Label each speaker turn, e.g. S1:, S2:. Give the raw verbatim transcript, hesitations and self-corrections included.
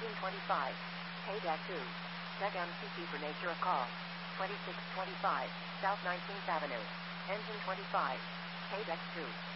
S1: Engine twenty-five. Paydeck two. Tech M C P for nature of call. twenty-six twenty-five, South nineteenth Avenue. Engine twenty-five. Paydeck two.